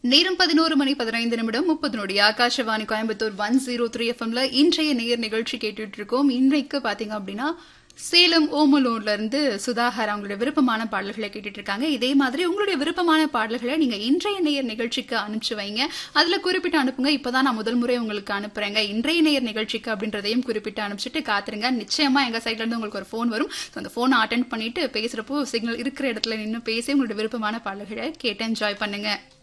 நேரம் 11:15 ஆகாஷவாணி கோயம்புத்தூர் 103 எஃப்எம்ல இன்றைய நேர் நிகழ்ச்சி கேட்டுட்டு இருக்கோம். இன்றைக்கு பாத்தீங்க அப்படின்னா சேலம் ஓமலூர்ல இருந்து சுதாகர் அவங்களுடைய விருப்பமான பாடல்களை கேட்டுட்டு இருக்காங்க. இதே மாதிரி உங்களுடைய விருப்பமான பாடல்களை நீங்க இன்றைய நேர் நிகழ்ச்சிக்கு அனுப்பிச்சு வைங்க. அதுல குறிப்பிட்டு அனுப்புங்க. இப்பதான் நான் முதல் முறை உங்களுக்கு அனுப்புறேங்க இன்றைய நேர் நிகழ்ச்சிக்கு அப்படின்றதையும் குறிப்பிட்டு அனுப்பிச்சுட்டு காத்துருங்க. நிச்சயமா எங்க சைட்ல இருந்து உங்களுக்கு ஒரு போன் வரும். அந்த போனை அட்டென்ட் பண்ணிட்டு பேசுறப்போ சிக்னல் இருக்கிற இடத்துல நின்று பேசி உங்களுடைய விருப்பமான பாடல்களை கேட்டு என்ஜாய் பண்ணுங்க.